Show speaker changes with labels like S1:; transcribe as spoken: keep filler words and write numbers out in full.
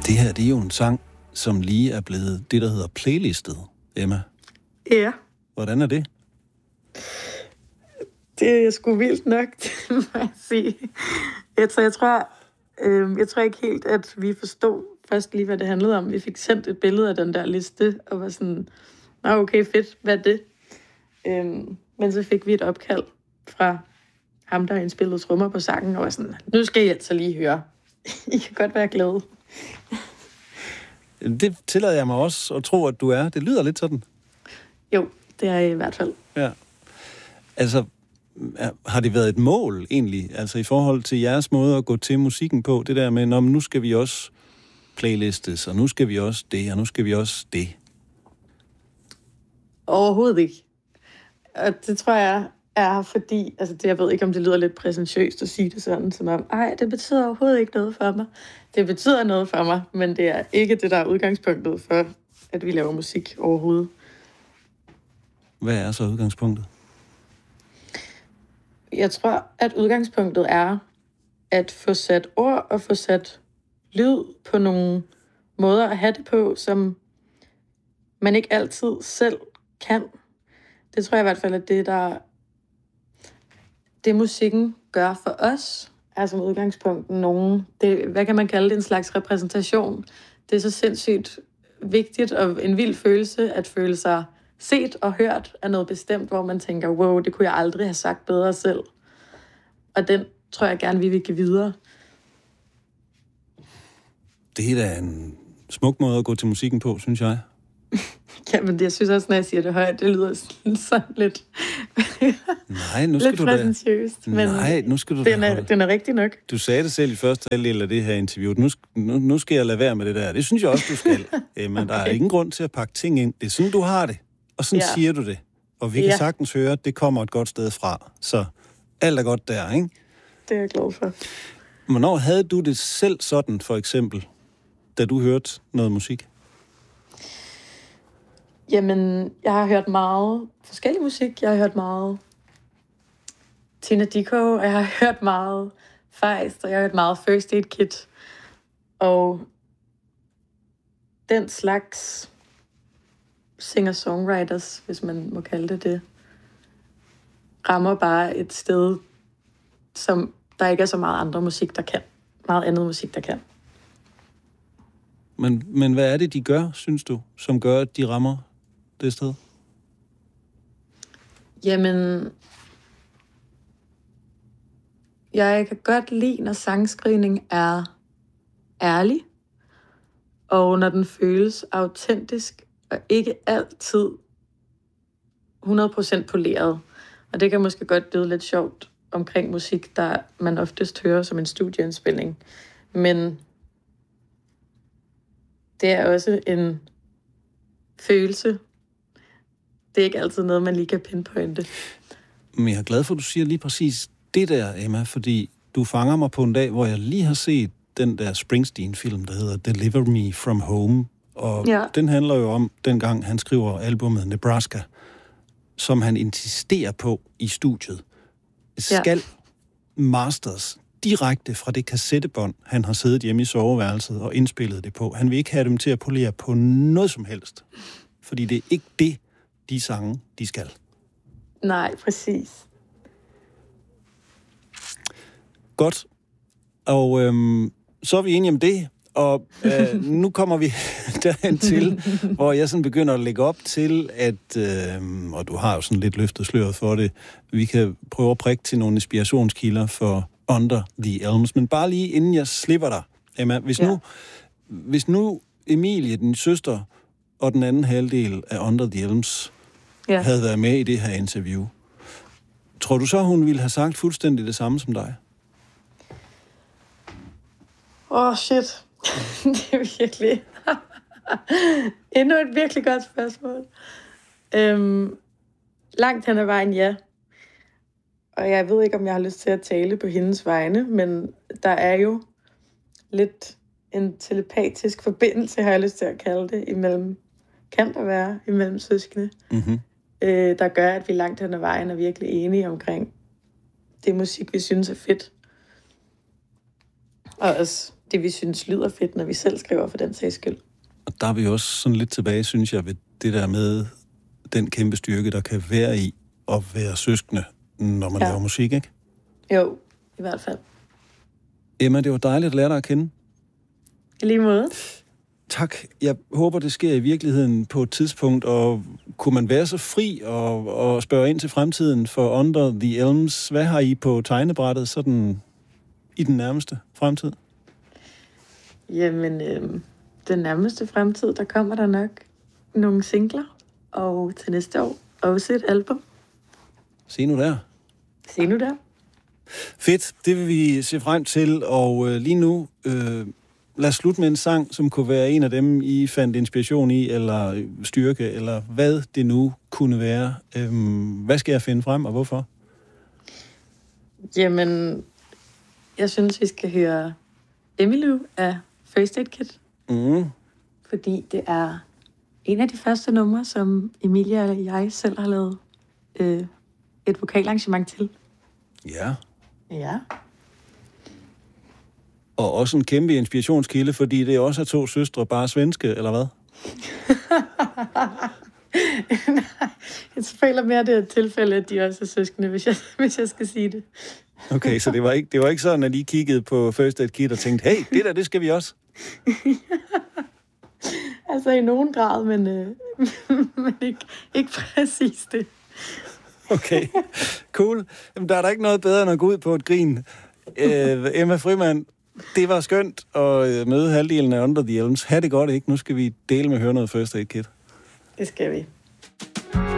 S1: Det her, det er jo en sang, som lige er blevet det, der hedder playlistet, Emma.
S2: Ja.
S1: Hvordan er det?
S2: Det er sgu vildt nok, det må jeg sige. Jeg tror, jeg tror, øh, jeg tror ikke helt, at vi forstod først lige, hvad det handlede om. Vi fik sendt et billede af den der liste, og var sådan, nå okay, fedt, hvad er det? Øh, men så fik vi et opkald fra ham, der indspillede trommer på sangen, og var sådan, nu skal I altså lige høre. I kan godt være glade.
S1: Det tillader jeg mig også at tro, at du er. Det lyder lidt sådan.
S2: Jo, det er i hvert fald.
S1: Ja. Altså, har det været et mål egentlig, altså i forhold til jeres måde at gå til musikken på, det der med, nå, nu skal vi også playlistes, og nu skal vi også det, og nu skal vi også det?
S2: Overhovedet ikke. Og det tror jeg er fordi, altså det, jeg ved ikke, om det lyder lidt præsentiøst at sige det sådan, som om, ej, det betyder overhovedet ikke noget for mig. Det betyder noget for mig, men det er ikke det, der er udgangspunktet for, at vi laver musik overhovedet.
S1: Hvad er så udgangspunktet?
S2: Jeg tror, at udgangspunktet er at få sat ord og få sat lyd på nogle måder at have det på, som man ikke altid selv kan. Det tror jeg i hvert fald, at det, der det musikken gør for os, er som udgangspunkt nogen, det, hvad kan man kalde det, en slags repræsentation. Det er så sindssygt vigtigt og en vild følelse at føle sig set og hørt af noget bestemt, hvor man tænker, wow, det kunne jeg aldrig have sagt bedre selv. Og den tror jeg gerne, vi vil give videre.
S1: Det er da en smuk måde at gå til musikken på, synes jeg.
S2: Jamen, jeg synes også, når jeg siger det højt, det lyder sådan lidt...
S1: Nej, nu skal
S2: lidt
S1: du da...
S2: præsentiøst, men
S1: Nej, nu skal du
S2: den
S1: da...
S2: er, den er rigtig nok.
S1: Du sagde det selv i første halvdel af det her interview. Nu, nu, nu skal jeg lade være med det der. Det synes jeg også, du skal. Men der er ingen grund til at pakke ting ind. Det er sådan, du har det. Og sådan ja. Siger du det. Og vi kan ja. sagtens høre, at det kommer et godt sted fra. Så alt er godt der, ikke?
S2: Det er jeg glad for.
S1: Hvornår havde du det selv sådan, for eksempel, da du hørte noget musik?
S2: Jamen, jeg har hørt meget forskellig musik. Jeg har hørt meget Tina Dickow, og jeg har hørt meget Feist, og jeg har hørt meget First Aid Kit. Og den slags singer-songwriters, hvis man må kalde det det, rammer bare et sted, som der ikke er så meget andre musik, der kan. Meget andet musik, der kan.
S1: Men, men hvad er det, de gør, synes du, som gør, at de rammer det sted?
S2: Jamen, jeg kan godt lide, når sangskrivning er ærlig, og når den føles autentisk, og ikke altid hundrede procent poleret. Og det kan måske godt lyde lidt sjovt omkring musik, der man oftest hører som en studieindspilning. Men det er også en følelse. Det er ikke altid noget, man lige kan pinpointe.
S1: Men jeg er glad for, at du siger lige præcis det der, Emma, fordi du fanger mig på en dag, hvor jeg lige har set den der Springsteen-film, der hedder Deliver Me From Home. Og ja. Den handler jo om, dengang han skriver albumet Nebraska, som han insisterer på i studiet, skal ja. masters direkte fra det kassettebånd, han har siddet hjemme i soveværelset og indspillet det på. Han vil ikke have dem til at polere på noget som helst. Fordi det er ikke det, de sange, de skal.
S2: Nej, præcis.
S1: Godt. Og øhm, så er vi enige om det. Og øh, nu kommer vi derhen til, hvor jeg sådan begynder at lægge op til, at, øh, og du har jo sådan lidt løftet sløret for det, vi kan prøve at prikke til nogle inspirationskilder for Under the Elms. Men bare lige inden jeg slipper dig, Emma, hvis, ja. nu, hvis nu Emilie, din søster, og den anden halvdel af Under the Elms ja. havde været med i det her interview, tror du så, hun ville have sagt fuldstændig det samme som dig?
S2: Åh, oh, shit. Det er virkelig... Endnu et virkelig godt spørgsmål. Øhm, langt hen ad vejen, ja. Og jeg ved ikke, om jeg har lyst til at tale på hendes vegne, men der er jo lidt en telepatisk forbindelse, har jeg lyst til at kalde det, imellem, kan der være, imellem søskende,
S1: mm-hmm.
S2: øh, der gør, at vi langt hen ad vejen er virkelig enige omkring det musik, vi synes er fedt. Og også det, vi synes lyder fedt, når vi selv skriver for den sags skyld.
S1: Og der er vi også sådan lidt tilbage, synes jeg, ved det der med den kæmpe styrke, der kan være i at være søskende, når man ja. laver musik, ikke?
S2: Jo, i hvert fald.
S1: Emma, det var dejligt at lære dig at kende.
S2: I lige måde.
S1: Tak. Jeg håber, det sker i virkeligheden på et tidspunkt, og kunne man være så fri og, og spørge ind til fremtiden for Under the Elms? Hvad har I på tegnebrættet sådan i den nærmeste fremtid?
S2: Jamen, øh, den nærmeste fremtid, der kommer der nok nogle singler, og til næste år også et album.
S1: Se nu der.
S2: Se nu der.
S1: Fedt, det vil vi se frem til, og øh, lige nu, øh, lad os slutte med en sang, som kunne være en af dem, I fandt inspiration i, eller styrke, eller hvad det nu kunne være. Øh, hvad skal jeg finde frem, og hvorfor?
S2: Jamen, jeg synes, vi skal høre Emmylou af First Aid Kit.
S1: Mm.
S2: Fordi det er en af de første numre, som Emilia og jeg selv har lavet øh, et vokalarrangement til.
S1: Ja.
S2: Ja.
S1: Og også en kæmpe inspirationskilde, fordi det også er to søstre, bare svenske, eller hvad?
S2: Nej, jeg føler mere, det er et tilfælde, at de også er søskende, hvis jeg, hvis jeg skal sige det.
S1: Okay, så det var ikke, det var ikke sådan, at I kiggede på First Aid Kit og tænkte, hey, det der, det skal vi også.
S2: Altså i nogen grad, men, øh, men ikke, ikke præcis det.
S1: Okay, cool. Jamen, der er der ikke noget bedre end at gå ud på et grin. Øh, Emma Frimand, det var skønt at møde halvdelen af Under the Elms. Ha' det godt, ikke? Nu skal vi dele med at høre noget First Aid Kit.
S2: Det skal vi.